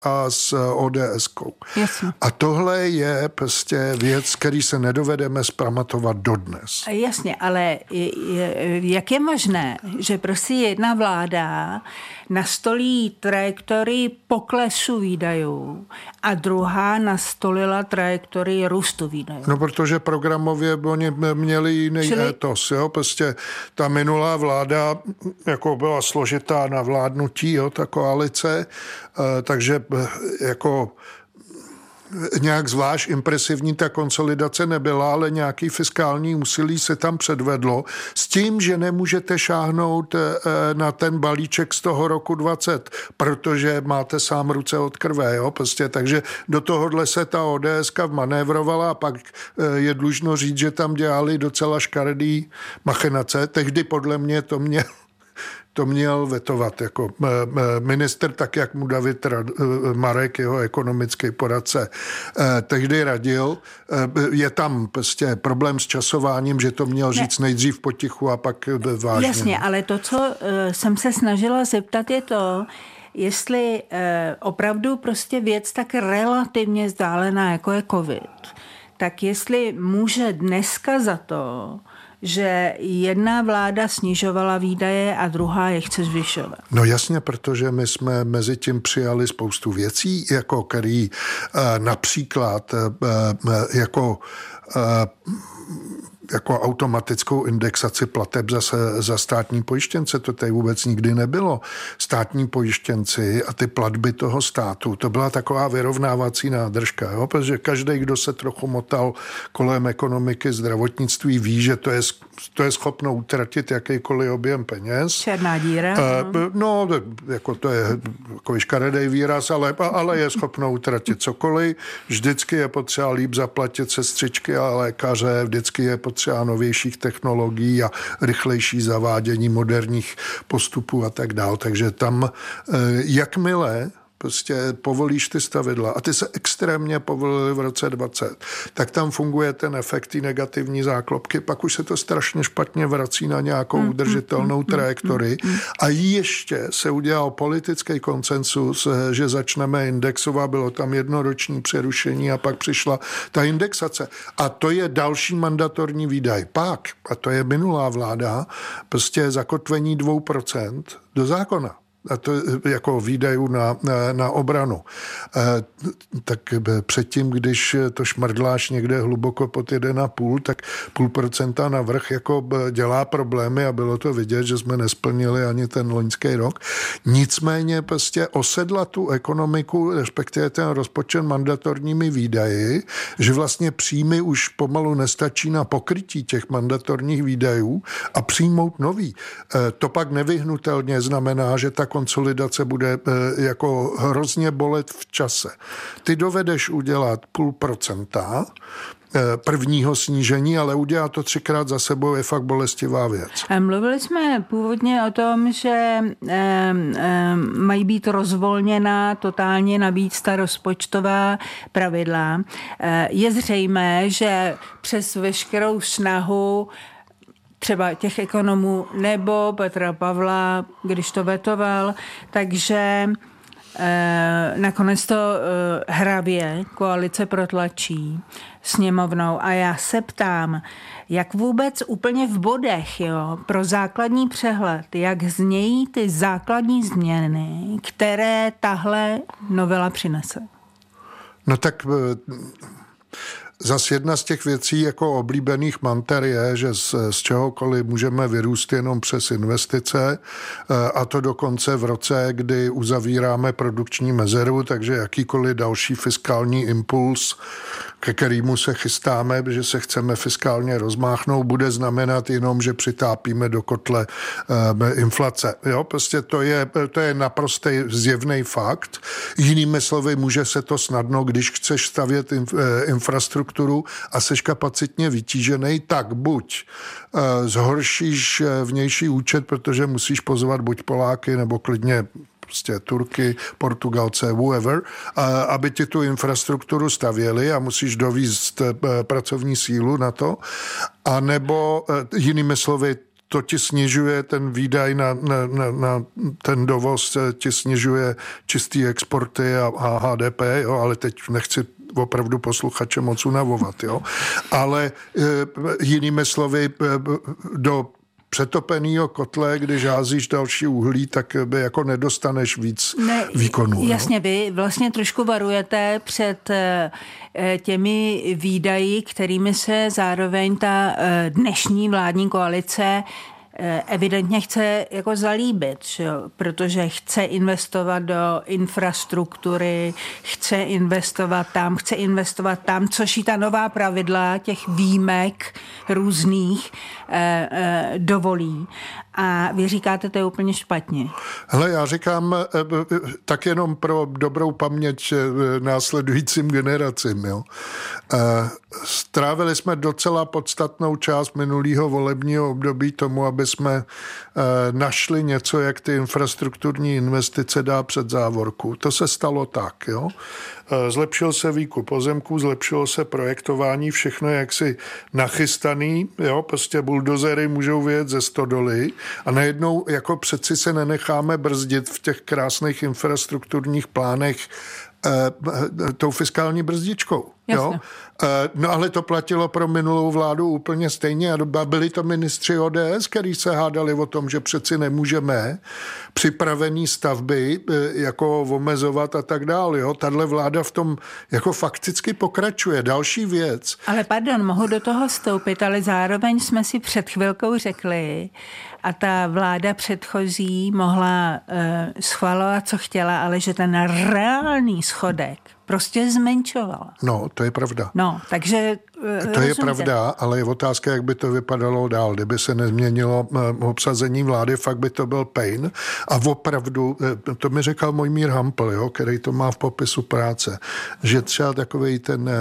a s ODS-kou. A tohle je prostě věc, který se nedovedeme zpamatovat dodnes. Jasně, ale jak je možné, že prostě jedna vláda nastolí trajektorii poklesu výdajů a druhá nastolila trajektorii růstu výdajů? No, protože programově oni měli jiný étos, jo, prostě ta minulá vláda jako byla složitá na vládnutí, jo, ta koalice, takže jako nějak zvlášť impresivní ta konsolidace nebyla, ale nějaký fiskální úsilí se tam předvedlo s tím, že nemůžete šáhnout na ten balíček z toho roku 20, protože máte sám ruce od krve, jo, prostě, takže do tohohle se ta ODSka vmanévrovala a pak je dlužno říct, že tam dělali docela škaredý machinace. Tehdy podle mě to měl vetovat jako minister, tak jak mu David Marek, jeho ekonomický poradce, tehdy radil. Je tam prostě problém s časováním, že to měl říct nejdřív potichu a pak vážně. Jasně, ale to, co jsem se snažila zeptat, je to, jestli opravdu prostě věc tak relativně vzdálená, jako je covid, tak jestli může dneska za to, že jedna vláda snižovala výdaje a druhá je chce zvyšovat. No jasně, protože my jsme mezi tím přijali spoustu věcí, jako který například jako automatickou indexaci plateb za státní pojištěnce. To tady vůbec nikdy nebylo. Státní pojištěnci a ty platby toho státu, to byla taková vyrovnávací nádržka, jo? Protože každý, kdo se trochu motal kolem ekonomiky, zdravotnictví, ví, že to je schopno utratit jakýkoliv objem peněz. Černá díra. No, jako to je jako škaredej výraz, ale je schopno utratit cokoliv. Vždycky je potřeba líp zaplatit sestřičky a lékaře, vždycky je potřeba novějších technologií a rychlejší zavádění moderních postupů a tak dále. Takže tam, jakmile prostě povolíš ty stavidla a ty se extrémně povolily v roce 20, tak tam funguje ten efekt té negativní záklopky, pak už se to strašně špatně vrací na nějakou udržitelnou trajektorii a ještě se udělal politický konsensus, že začneme indexovat, bylo tam jednoroční přerušení a pak přišla ta indexace. A to je další mandatorní výdaj. Pak, a to je minulá vláda, prostě zakotvení 2% do zákona. A to jako výdajů na obranu. Tak předtím, když to šmrdláš někde hluboko pod 1,5, tak 0,5% navrch jako dělá problémy a bylo to vidět, že jsme nesplnili ani ten loňský rok. Nicméně prostě osedla tu ekonomiku, respektive ten rozpočet mandatorními výdaji, že vlastně příjmy už pomalu nestačí na pokrytí těch mandatorních výdajů a přijmout nový. To pak nevyhnutelně znamená, že ta konsolidace bude jako hrozně bolet v čase. Ty dovedeš udělat 0,5% prvního snížení, ale udělat to 3krát za sebou je fakt bolestivá věc. Mluvili jsme původně o tom, že mají být rozvolněná totálně navíc ta rozpočtová pravidla. Je zřejmé, že přes veškerou snahu třeba těch ekonomů nebo Petra Pavla, když to vetoval, takže nakonec to hravě koalice protlačí sněmovnou a já se ptám, jak vůbec úplně v bodech, jo, pro základní přehled, jak znějí ty základní změny, které tahle novela přinese? No tak zas jedna z těch věcí jako oblíbených manter je, že z čehokoliv můžeme vyrůst jenom přes investice a to dokonce v roce, kdy uzavíráme produkční mezeru, takže jakýkoliv další fiskální impuls, ke kterému se chystáme, že se chceme fiskálně rozmáchnout, bude znamenat jenom, že přitápíme do kotle inflace. Jo, prostě to je naprostý zjevný fakt. Jinými slovy, může se to snadno, když chceš stavět infrastrukturu a seš kapacitně vytížený, tak buď zhoršíš vnější účet, protože musíš pozvat buď Poláky, nebo klidně prostě Turky, Portugalce, whoever, aby ti tu infrastrukturu stavěli a musíš dovízt pracovní sílu na to, a nebo jinými slovy to ti snižuje ten výdaj na ten dovoz, ti snižuje čistý exporty a HDP, jo, ale teď nechci opravdu posluchače moc unavovat, jo. Ale jinými slovy, do přetopenýho kotle, když házíš další uhlí, tak by jako nedostaneš víc výkonů. Jasně, vy vlastně trošku varujete před těmi výdaji, kterými se zároveň ta dnešní vládní koalice evidentně chce jako zalíbit, protože chce investovat do infrastruktury, chce investovat tam, což i ta nová pravidla těch výjimek různých dovolí. A vy říkáte, to je úplně špatně. Hele, já říkám tak jenom pro dobrou paměť následujícím generacím. Jo. Strávili jsme docela podstatnou část minulého volebního období tomu, aby jsme našli něco, jak ty infrastrukturní investice dá před závorku. To se stalo tak, jo. Zlepšil se výkup pozemků, zlepšilo se projektování, všechno je jaksi nachystaný, jo, prostě buldozery můžou vyjet ze stodoly a najednou jako přeci se nenecháme brzdit v těch krásných infrastrukturních plánech tou fiskální brzdičkou. Jo? No ale to platilo pro minulou vládu úplně stejně a byli to ministři ODS, kteří se hádali o tom, že přeci nemůžeme připravený stavby jako omezovat a tak dále. Jo? Tahle vláda v tom jako fakticky pokračuje. Další věc. Ale pardon, mohu do toho vstoupit, ale zároveň jsme si před chvilkou řekli a ta vláda předchozí mohla schvalovat, co chtěla, ale že ten reálný schodek prostě zmenšovala. No, to je pravda. No, takže to je pravda, ale je otázka, jak by to vypadalo dál. Kdyby se nezměnilo obsazení vlády, fakt by to byl pain. A opravdu, to mi říkal Mojmír Hampl, jo, který to má v popisu práce, že třeba takovej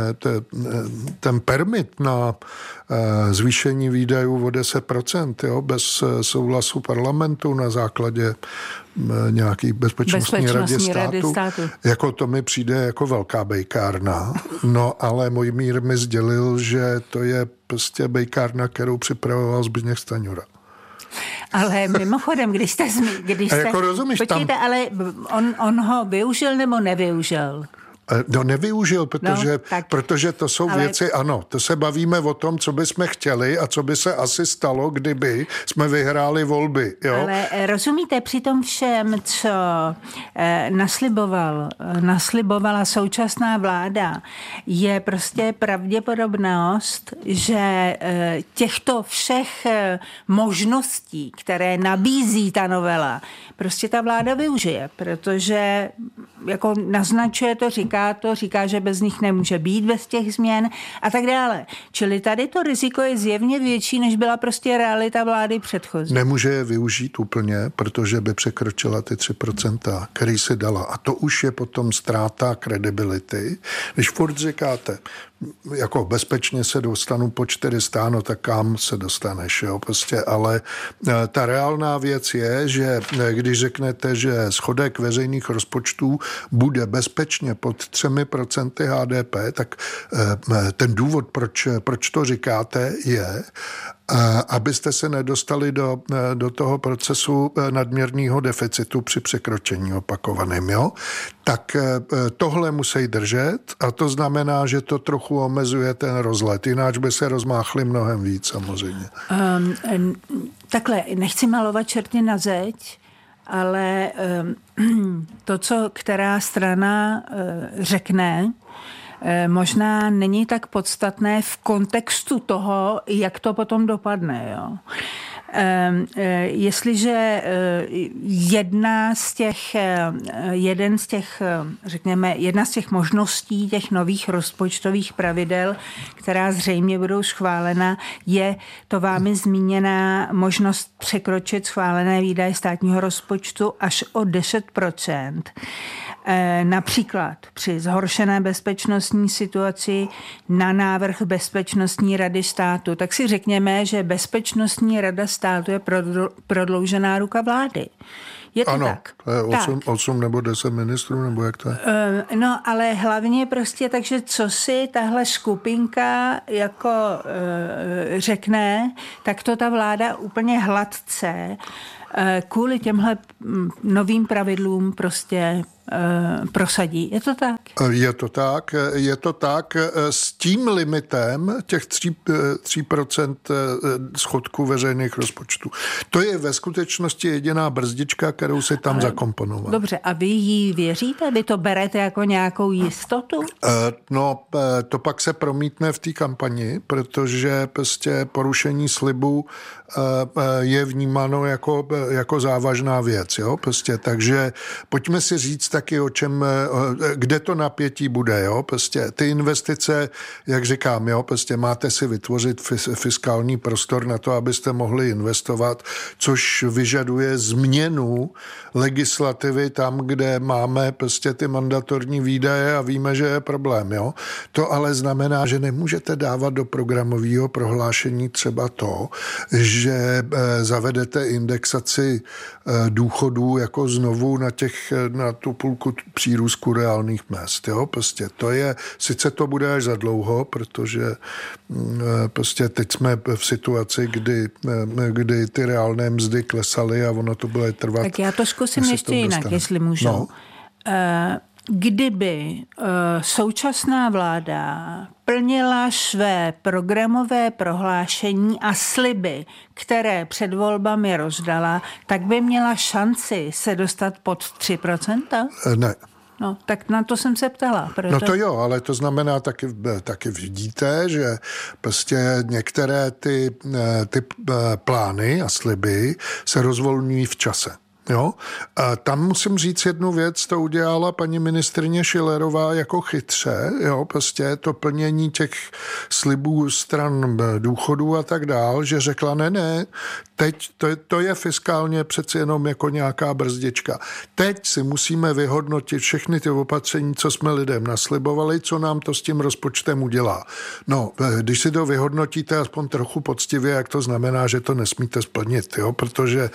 ten permit na zvýšení výdajů o 10%, jo, bez souhlasu parlamentu na základě nějaký bezpečnostní rady státu. Jako to mi přijde jako velká bejkárna. No, ale Mojmír mi sdělil, že to je prostě bejkárna, kterou připravoval Zbyněk Stanjura. Ale mimochodem, když jste jako rozumíš, počkejte, tam... ale on ho využil nebo nevyužil? No nevyužil, protože to jsou věci, ano, to se bavíme o tom, co bychom chtěli a co by se asi stalo, kdyby jsme vyhráli volby. Jo? Ale rozumíte, při tom všem, co naslibovala současná vláda, je prostě pravděpodobnost, že těchto všech možností, které nabízí ta novela, prostě ta vláda využije, protože jako naznačuje to, říká, že bez nich nemůže být, bez těch změn a tak dále. Čili tady to riziko je zjevně větší, než byla prostě realita vlády předchozí. Nemůže je využít úplně, protože by překročila ty 3%, který si dala. A to už je potom ztráta kredibility. Když furt říkáte, jako bezpečně se dostanu po 400, no tak kam se dostaneš, jo, prostě, ale ta reálná věc je, že když řeknete, že schodek veřejných rozpočtů bude bezpečně pod 3% HDP, tak ten důvod, proč to říkáte, je, abyste se nedostali do toho procesu nadměrného deficitu při překročení opakovaným, jo? Tak tohle musí držet a to znamená, že to trochu omezuje ten rozlet, jináč by se rozmáchli mnohem víc samozřejmě. Takhle, nechci malovat čerty na zeď, ale to, co která strana řekne, možná není tak podstatné v kontextu toho, jak to potom dopadne. Jo. Jestliže jedna z těch možností těch nových rozpočtových pravidel, která zřejmě budou schválena, je to vámi zmíněná možnost překročit schválené výdaje státního rozpočtu až o 10%. Například při zhoršené bezpečnostní situaci na návrh Bezpečnostní rady státu, tak si řekněme, že Bezpečnostní rada státu je prodloužená ruka vlády. Je to ano, tak. To je 8 nebo 10 ministrů, nebo jak to je? No, ale hlavně prostě, takže co si tahle skupinka jako řekne, tak to ta vláda úplně hladce kvůli těmhle novým pravidlům prostě prosadí. Je to tak? Je to tak s tím limitem těch 3% schodku veřejných rozpočtů. To je ve skutečnosti jediná brzdička, kterou si tam zakomponoval. Dobře, a vy jí věříte? Vy to berete jako nějakou jistotu? No, to pak se promítne v té kampani, protože prostě porušení slibu je vnímáno jako závažná věc. Jo? Prostě, takže pojďme si říct taky, kde to napětí bude. Jo? Prostě, ty investice, jak říkám, jo? Prostě máte si vytvořit fiskální prostor na to, abyste mohli investovat, což vyžaduje změnu legislativy tam, kde máme prostě ty mandatorní výdaje a víme, že je problém. Jo? To ale znamená, že nemůžete dávat do programového prohlášení třeba to, že zavedete indexaci důchodů jako znovu na tu půlku přírůstku reálných mezd. Jo? Prostě to je, sice to bude až za dlouho, protože prostě teď jsme v situaci, kdy ty reálné mzdy klesaly a ono to bude trvat. Tak já to zkusím ještě jinak, jestli můžu. No. Kdyby současná vláda plnila své programové prohlášení a sliby, které před volbami rozdala, tak by měla šanci se dostat pod 3%? Ne. No, tak na to jsem se ptala. No to jo, ale to znamená taky vidíte, že prostě některé ty plány a sliby se rozvolňují v čase. Jo? A tam musím říct jednu věc, to udělala paní ministryně Schillerová jako chytře, jo? Prostě to plnění těch slibů stran důchodů a tak dál, že řekla ne, teď to je fiskálně přeci jenom jako nějaká brzdička. Teď si musíme vyhodnotit všechny ty opatření, co jsme lidem naslibovali, co nám to s tím rozpočtem udělá. No, když si to vyhodnotíte aspoň trochu poctivě, jak to znamená, že to nesmíte splnit, jo? Protože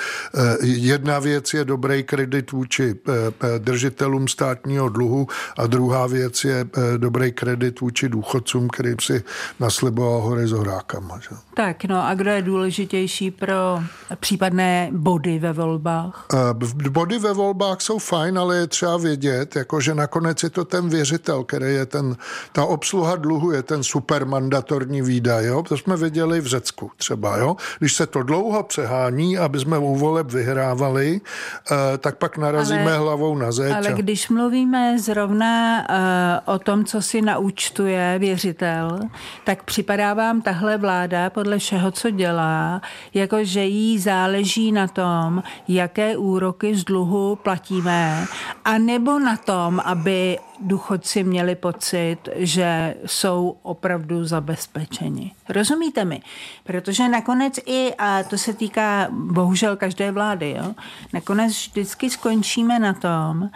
jedna věc je dobrý kredit vůči držitelům státního dluhu a druhá věc je dobrý kredit vůči důchodcům, kterým si nasliboval hory s horákama. Že? Tak, no a kdo je důležitější pro případné body ve volbách? Body ve volbách jsou fajn, ale je třeba vědět, jako, že nakonec je to ten věřitel, který je ta obsluha dluhu je ten supermandatorní výdaj. Jo? To jsme viděli v Řecku třeba. Jo? Když se to dlouho přehání, aby jsme u voleb vyhrávali, tak pak narazíme hlavou na zeď. Ale když mluvíme zrovna o tom, co si naúčtuje věřitel, tak připadá vám tahle vláda podle všeho, co dělá, jako že jí záleží na tom, jaké úroky z dluhu platíme, a nebo na tom, aby důchodci měli pocit, že jsou opravdu zabezpečeni. Rozumíte mi? Protože nakonec a to se týká bohužel každé vlády, jo? Nakonec vždycky skončíme na tom,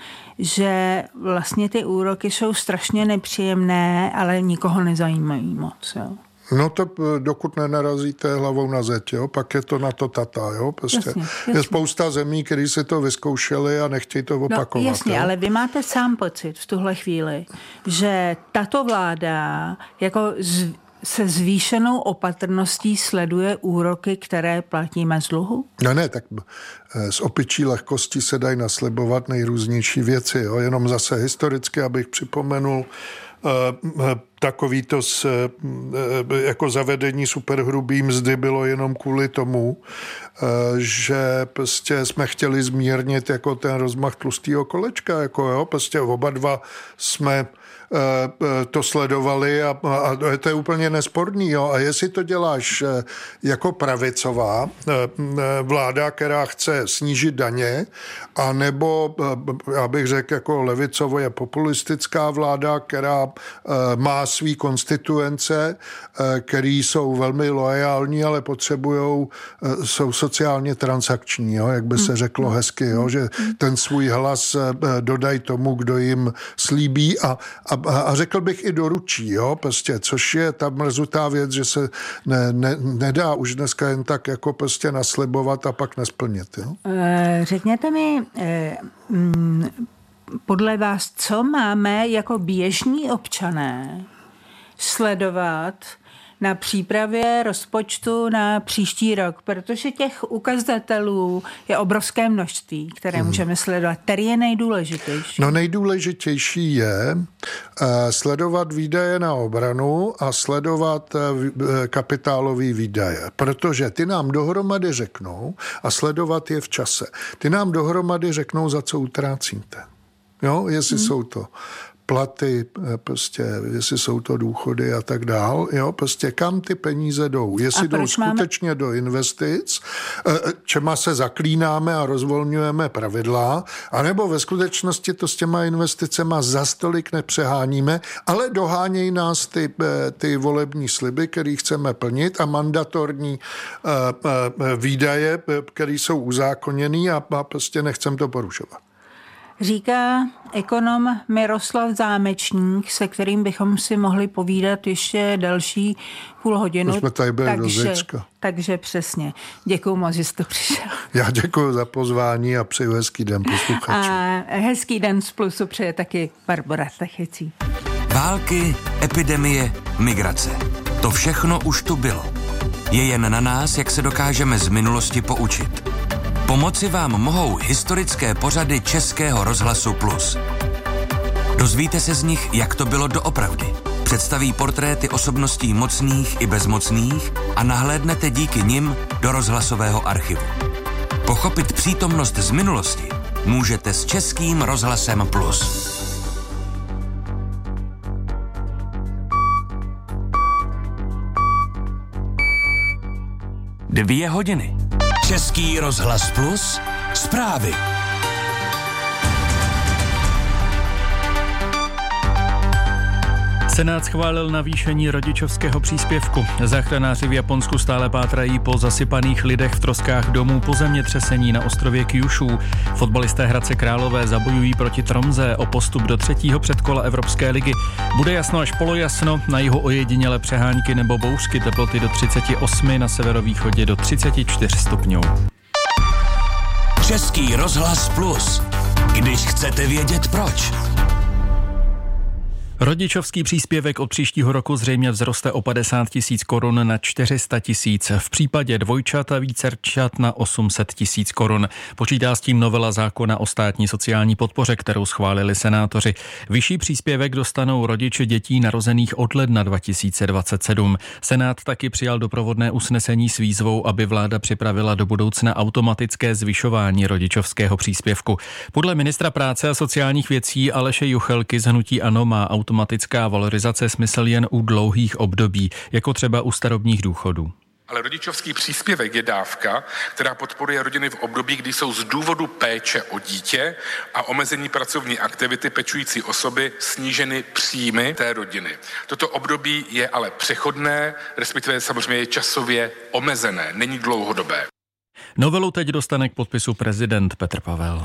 že vlastně ty úroky jsou strašně nepříjemné, ale nikoho nezajímají moc. Jo? No to dokud nenarazíte hlavou na zeď, jo? Pak je to na to tata. Jo? Prostě jasně. Je spousta zemí, které si to vyzkoušeli a nechtějí to opakovat. No, jasně, jo? Ale vy máte sám pocit v tuhle chvíli, že tato vláda jako se zvýšenou opatrností sleduje úroky, které platíme z dluhu? Ne, tak z opičí lehkosti se dají naslibovat nejrůznější věci. Jo? Jenom zase historicky, abych připomenul, takový to jako zavedení superhrubý mzdy bylo jenom kvůli tomu, že prostě jsme chtěli zmírnit jako ten rozmach tlustého kolečka. Jako, jo? Prostě oba dva jsme to sledovali a to je úplně nesporný. Jo? A jestli to děláš jako pravicová vláda, která chce snížit daně, anebo, já bych řekl, jako levicově populistická vláda, která má svý konstituence, který jsou velmi loajální, ale jsou sociálně transakční, jo? Jak by se řeklo hezky, jo? Že ten svůj hlas dodají tomu, kdo jim slíbí a řekl bych i doručí, jo? Prostě, což je ta mrzutá věc, že se nedá už dneska jen tak jako prostě naslibovat a pak nesplnit. Jo? Jo? Řekněte mi, podle vás, co máme jako běžní občané sledovat na přípravě rozpočtu na příští rok, protože těch ukazatelů je obrovské množství, které můžeme sledovat. Který je nejdůležitější? No nejdůležitější je sledovat výdaje na obranu a sledovat kapitálové výdaje, protože ty nám dohromady řeknou a sledovat je v čase. Ty nám dohromady řeknou, za co utrácíte. Jo, jestli jsou to platy, prostě, jestli jsou to důchody a tak dál, jo, prostě kam ty peníze jdou. Jestli jdou skutečně do investic, čema se zaklínáme a rozvolňujeme pravidla, anebo ve skutečnosti to s těma investicema za stolik nepřeháníme, ale dohánějí nás ty volební sliby, které chceme plnit a mandatorní výdaje, které jsou uzákoněný a prostě nechcem to porušovat. Říká ekonom Miroslav Zámečník, se kterým bychom si mohli povídat ještě další půl hodinu. Jsme tady byli do Zicka. Takže přesně. Děkuju moc, že jste přišel. Já děkuju za pozvání a přeju hezký den posluchačům. A hezký den z Plusu přeje taky Barbora Stechecí. Války, epidemie, migrace. To všechno už tu bylo. Je jen na nás, jak se dokážeme z minulosti poučit. Pomoci vám mohou historické pořady Českého rozhlasu Plus. Dozvíte se z nich, jak to bylo doopravdy. Představí portréty osobností mocných i bezmocných a nahlédnete díky nim do rozhlasového archivu. Pochopit přítomnost z minulosti můžete s Českým rozhlasem Plus. 2 hodiny. Český rozhlas Plus, zprávy. Senát schválil navýšení rodičovského příspěvku. Záchranáři v Japonsku stále pátrají po zasypaných lidech v troskách domů po zemětřesení na ostrově Kyushu. Fotbalisté Hradce Králové zabojují proti Tromze o postup do 3. předkola Evropské ligy. Bude jasno až polojasno, na jihu ojedinělé přehánky nebo bouřky, teploty do 38, na severovýchodě do 34 stupňů. Český rozhlas Plus. Když chcete vědět proč. Rodičovský příspěvek od příštího roku zřejmě vzroste o 50 000 korun na 400 000. V případě dvojčat a vícerčat na 800 000 korun. Počítá s tím novela zákona o státní sociální podpoře, kterou schválili senátoři. Vyšší příspěvek dostanou rodiče dětí narozených od ledna 2027. Senát taky přijal doprovodné usnesení s výzvou, aby vláda připravila do budoucna automatické zvyšování rodičovského příspěvku. Podle ministra práce a sociálních věcí Aleše Juchelky z hnutí ANO má automatická valorizace smysl jen u dlouhých období, jako třeba u starobních důchodů. Ale rodičovský příspěvek je dávka, která podporuje rodiny v období, kdy jsou z důvodu péče o dítě a omezení pracovní aktivity pečující osoby sníženy příjmy té rodiny. Toto období je ale přechodné, respektive samozřejmě je časově omezené, není dlouhodobé. Novelu teď dostane k podpisu prezident Petr Pavel.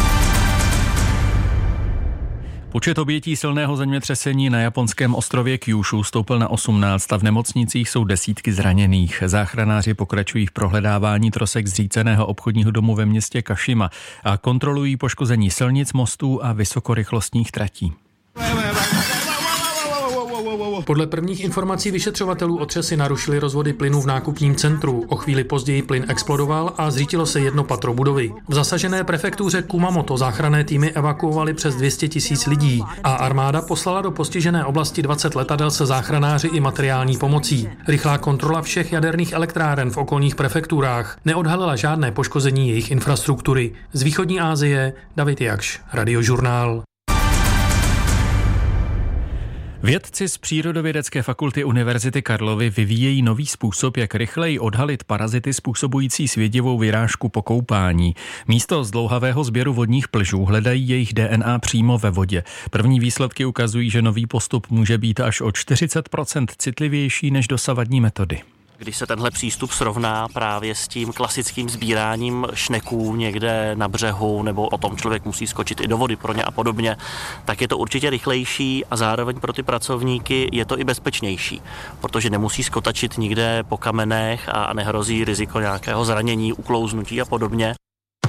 Počet obětí silného zemětřesení na japonském ostrově Kyushu stoupl na 18 a v nemocnicích jsou desítky zraněných. Záchranáři pokračují v prohledávání trosek zříceného obchodního domu ve městě Kashima a kontrolují poškození silnic, mostů a vysokorychlostních tratí. Podle prvních informací vyšetřovatelů otřesy narušily rozvody plynu v nákupním centru. O chvíli později plyn explodoval a zřítilo se jedno patro budovy. V zasažené prefektuře Kumamoto záchranné týmy evakuovaly přes 200 000 lidí a armáda poslala do postižené oblasti 20 letadel se záchranáři i materiální pomocí. Rychlá kontrola všech jaderných elektráren v okolních prefekturách neodhalila žádné poškození jejich infrastruktury. Z východní Asie David Jakš, Radiožurnál. Vědci z Přírodovědecké fakulty Univerzity Karlovy vyvíjejí nový způsob, jak rychleji odhalit parazity způsobující svědivou vyrážku po koupání. Místo zdlouhavého sběru vodních plžů hledají jejich DNA přímo ve vodě. První výsledky ukazují, že nový postup může být až o 40% citlivější než dosavadní metody. Když se tenhle přístup srovná právě s tím klasickým sbíráním šneků někde na břehu, nebo o tom člověk musí skočit i do vody pro ně a podobně, tak je to určitě rychlejší a zároveň pro ty pracovníky je to i bezpečnější, protože nemusí skotačit nikde po kamenech a nehrozí riziko nějakého zranění, uklouznutí a podobně.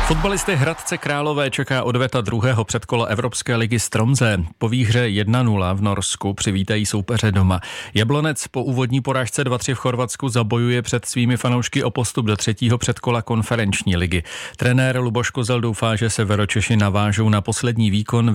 Fotbalisty Hradce Králové čeká odveta druhého předkola Evropské ligy Stromze. Po výhře 1-0 v Norsku přivítají soupeře doma. Jablonec po úvodní porážce 2-3 v Chorvatsku zabojuje před svými fanoušky o postup do třetího předkola konferenční ligy. Trenér Luboš Kozel doufá, že se Veročeši navážou na poslední výkon